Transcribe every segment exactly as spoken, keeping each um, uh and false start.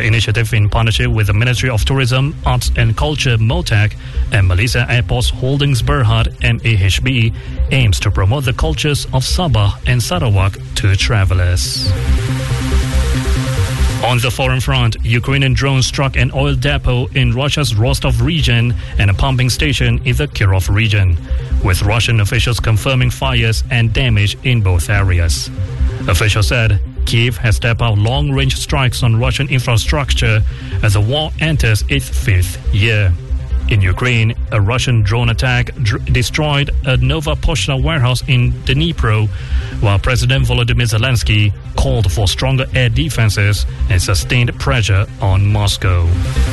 initiative, in partnership with the Ministry of Tourism, Arts and Culture MOTAC and Malaysia Airports Holdings Berhad M A H B, aims to promote the cultures of Sabah and Sarawak to travellers. On the foreign front, Ukrainian drones struck an oil depot in Russia's Rostov region and a pumping station in the Kirov region, with Russian officials confirming fires and damage in both areas. Officials said Kyiv has stepped out long-range strikes on Russian infrastructure as the war enters its fifth year. In Ukraine, a Russian drone attack dr- destroyed a Nova Poshta warehouse in Dnipro, while President Volodymyr Zelensky called for stronger air defenses and sustained pressure on Moscow.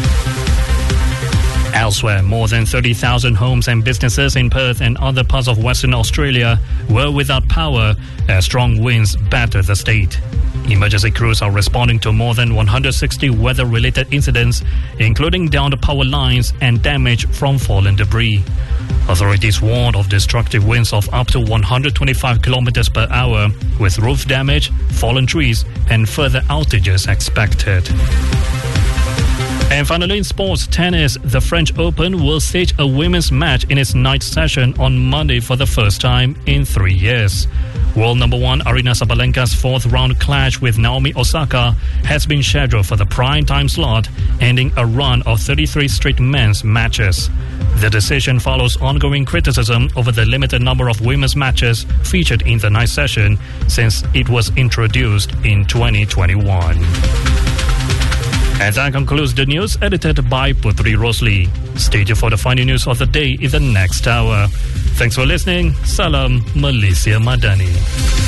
Elsewhere, more than thirty thousand homes and businesses in Perth and other parts of Western Australia were without power as strong winds battered the state. Emergency crews are responding to more than one hundred sixty weather-related incidents, including downed power lines and damage from fallen debris. Authorities warned of destructive winds of up to one hundred twenty-five kilometers per hour, with roof damage, fallen trees, and further outages expected. And finally, in sports tennis, the French Open will stage a women's match in its ninth session on Monday for the first time in three years. World number one Aryna Sabalenka's fourth round clash with Naomi Osaka has been scheduled for the prime time slot, ending a run of thirty-three straight men's matches. The decision follows ongoing criticism over the limited number of women's matches featured in the ninth session since it was introduced in twenty twenty-one. And that concludes the news edited by Putri Rosli. Stay tuned for the final news of the day in the next hour. Thanks for listening. Salam Malaysia Madani.